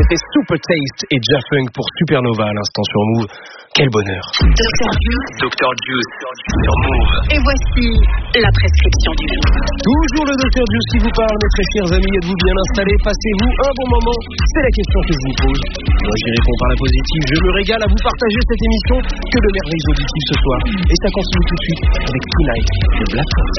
C'était Super Taste et Jafunk pour Supernova à l'instant sur Move. Quel bonheur. Dr Juice sur Move. Et voici la prescription du jour. Toujours le Dr Juice qui vous parle, mes très chers amis. Êtes-vous bien installés? Passez-vous un bon moment? C'est la question que je vous pose. Moi, j'y réponds par la positive. Je me régale à vous partager cette émission. Que de merveilles auditives ce soir. Et ça continue tout de suite avec Tonight de Black Hole.